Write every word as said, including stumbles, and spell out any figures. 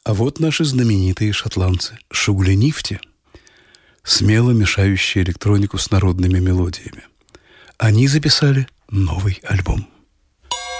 А вот наши знаменитые шотландцы Шугли-Нифти, смело мешающие электронику с народными мелодиями. Они записали новый альбом.